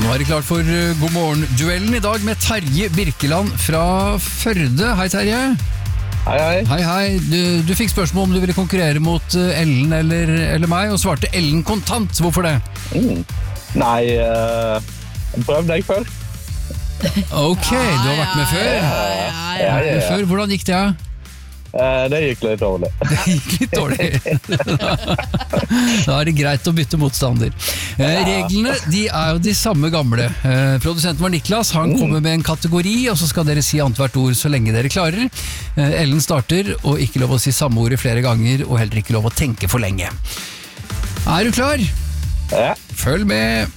Nå er det klart for God morgen-duellen I dag med Terje Birkeland fra Førde. Hei Terje. Hei. Hei. Du fikk spørsmål om du ville konkurrere mot Ellen eller meg, og svarte Ellen kontant. Hvorfor det? Nei, prøv deg før. Ok, du har vært med før. Ja. Hvordan gikk det? Det gikk litt dårlig. Det gikk litt dårlig. Da er det greit å bytte motstander. Reglene, de er jo de samme gamle. Produsenten var Niklas, han kommer med en kategori, og så skal dere si annethvert ord så lenge dere klarer. Ellen starter, og ikke lov å si samme ordet flere ganger, og heller ikke lov å tenke for lenge. Er du klar? Ja. Følg med.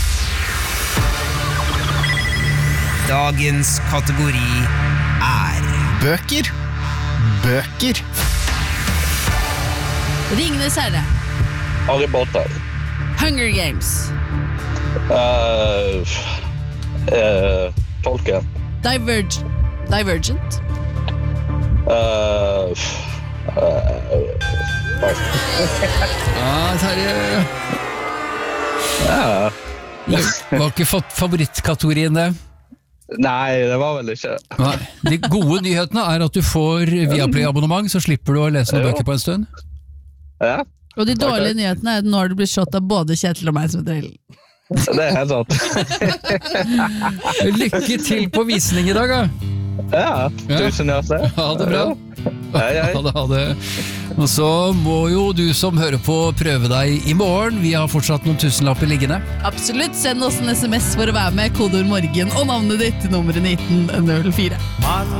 Dagens kategori er Bøker. Ringenes herre. Harry Potter. Hunger Games. Tolkien. Divergent. Terje. Ja. Du har ikke fått favorittkategorien det? Nei, det var vel ikke. Nei. De gode nyhetene er at du får Viaplay-abonnement, så slipper du å lese noen bøker på en stund. Ja. Og de dårlige nyhetene er at nå har du blitt slått av både Kjetil og meg som heter Ellen. Det er helt sant. Lykke til på visning I dag da. Ja, tusen hjertelig. Ha det bra. Hei. Ha det. Og så må jo du som hører på prøve deg I morgen. Vi har fortsatt noen tusenlapper liggende. Absolutt, send oss en SMS for å være med, kodeord morgen og navnet ditt til nummeret 1904.